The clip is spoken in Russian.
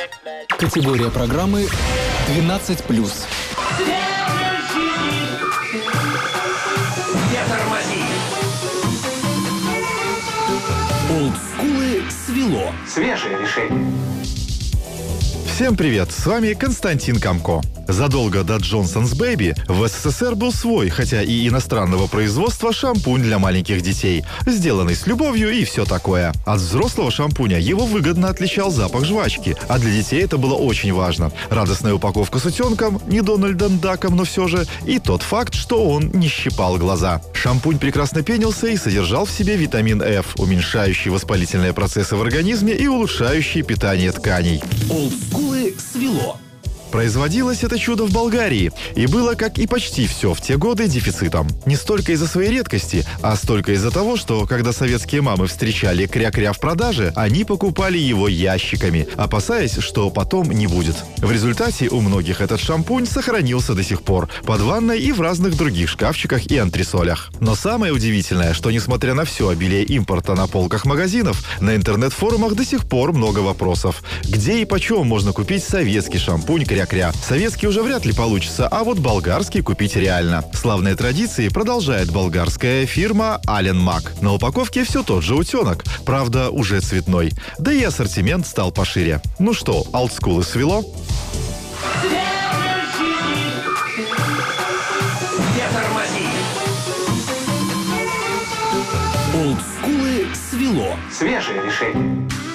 Категория программы 12+. Олдскулы свело. Свежее решение. Всем привет, с вами Константин Камко. Задолго до Johnson's Baby в СССР был свой, хотя и иностранного производства, шампунь для маленьких детей, сделанный с любовью и все такое. От взрослого шампуня его выгодно отличал запах жвачки, а для детей это было очень важно. Радостная упаковка с утенком, не Дональдом Даком, но все же, и тот факт, что он не щипал глаза. Шампунь прекрасно пенился и содержал в себе витамин F, уменьшающий воспалительные процессы в организме и улучшающий питание тканей. Олдскулы свело. Производилось это чудо в Болгарии и было, как и почти все в те годы, дефицитом. Не столько из-за своей редкости, а столько из-за того, что, когда советские мамы встречали кря-кря в продаже, они покупали его ящиками, опасаясь, что потом не будет. В результате у многих этот шампунь сохранился до сих пор под ванной и в разных других шкафчиках и антресолях. Но самое удивительное, что несмотря на все обилие импорта на полках магазинов, на интернет-форумах до сих пор много вопросов. Где и почем можно купить советский шампунь кря-кря? Советский уже вряд ли получится, а вот болгарский купить реально. Славные традиции продолжает болгарская фирма Ален Мак. На упаковке все тот же утенок, правда уже цветной. Да и ассортимент стал пошире. Ну что, олдскулы свело? Олдскулы свело. Свежее решение.